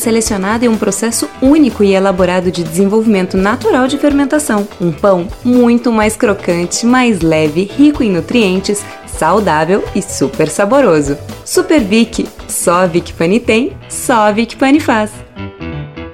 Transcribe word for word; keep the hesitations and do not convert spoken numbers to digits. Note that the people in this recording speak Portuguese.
selecionada em um processo único e elaborado de desenvolvimento natural de fermentação. Um pão muito mais crocante, mais leve, rico em nutrientes, saudável e super saboroso. Super Vic, só a Vic Pani tem, só a Vic Pani faz.